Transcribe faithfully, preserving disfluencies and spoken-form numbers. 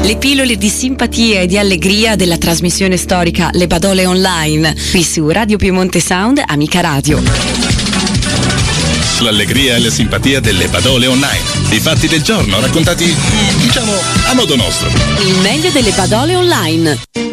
Le pillole di simpatia e di allegria della trasmissione storica Le Badole Online, qui su Radio Piemonte Sound, Amica Radio. L'allegria e la simpatia delle Badole Online. I fatti del giorno raccontati, diciamo, a modo nostro. Il meglio delle Badole Online.